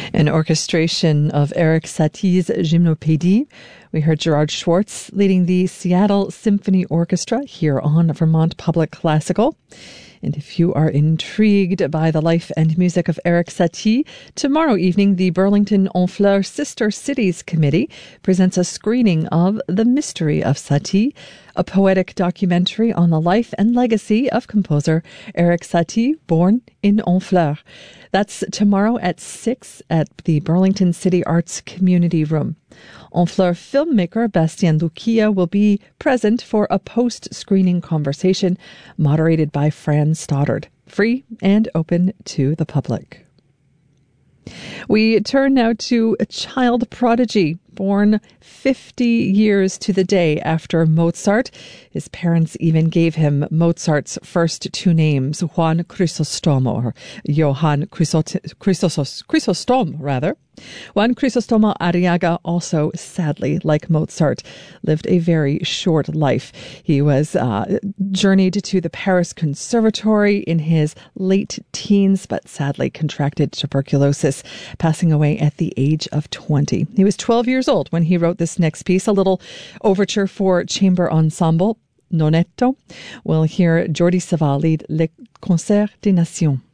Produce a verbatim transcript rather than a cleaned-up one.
An orchestration of Erik Satie's Gymnopédie. We heard Gerard Schwartz leading the Seattle Symphony Orchestra here on Vermont Public Classical. And if you are intrigued by the life and music of Erik Satie, tomorrow evening the Burlington Honfleur Sister Cities Committee presents a screening of The Mystery of Satie, a poetic documentary on the life and legacy of composer Erik Satie, born in Honfleur. That's tomorrow at six at the Burlington City Arts Community Room. Honfleur filmmaker Bastien Lucia will be present for a post-screening conversation moderated by Fran Stoddard, free and open to the public. We turn now to a child prodigy born fifty years to the day after Mozart. His parents even gave him Mozart's first two names, Juan Crisostomo, or Johann Chrysos- Chrysostom, rather. Juan Crisostomo Arriaga also, sadly, like Mozart, lived a very short life. He was uh, journeyed to the Paris Conservatory in his late teens, but sadly contracted tuberculosis, passing away at the age of twenty. He was twelve years old when he wrote this next piece, a little overture for chamber ensemble, Nonetto. We'll hear Jordi Savall lead Le Concert des Nations.